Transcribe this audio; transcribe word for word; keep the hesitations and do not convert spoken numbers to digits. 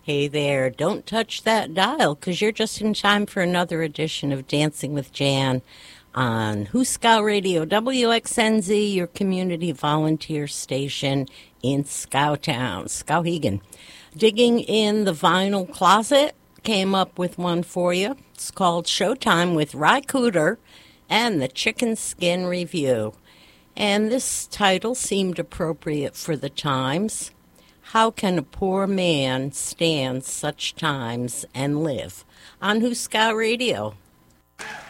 Hey there, don't touch that dial because you're just in time for another edition of Dancing with Jan on Huskow Radio, W X N Z, your community volunteer station in Skowtown, Skowhegan. Digging in the vinyl closet, came up with one for you. It's called Showtime with Ry Cooder and the Chicken Skin Review. And this title seemed appropriate for the times. How can a poor man stand such times and live? On Huskow Radio.